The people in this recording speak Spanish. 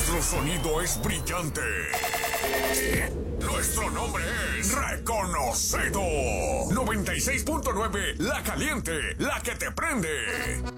Nuestro sonido es brillante. Nuestro nombre es reconocido. 96.9, la caliente, la que te prende.